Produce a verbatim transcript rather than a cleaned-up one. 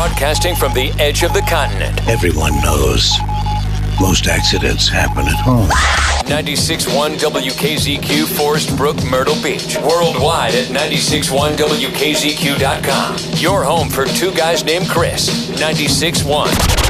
Broadcasting from the edge of the continent. Everyone knows most accidents happen at home. ninety-six point one W K Z Q, Forest Brook, Myrtle Beach. Worldwide at ninety-six point one W K Z Q dot com. Your home for two guys named Chris. ninety-six point one.